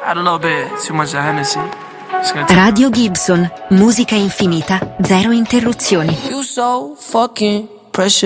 Had a little bit too much of Hennessy. Radio Gibson, musica infinita, zero interruzioni. You so fucking precious.